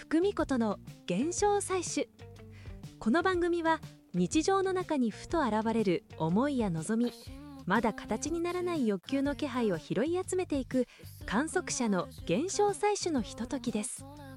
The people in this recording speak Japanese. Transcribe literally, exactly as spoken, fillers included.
福美ことの現象採取。この番組は日常の中にふと現れる思いや望み、まだ形にならない欲求の気配を拾い集めていく観測者の現象採取のひとときです。